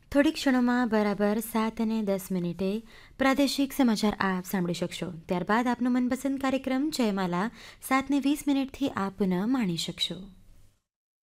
થોડી ક્ષણોમાં બરાબર 7:10 પ્રાદેશિક સમાચાર આપ સાંભળી શકશો. ત્યારબાદ આપનો મનપસંદ કાર્યક્રમ જયમાલા 7:20થી આપ પુનઃ માણી શકશો.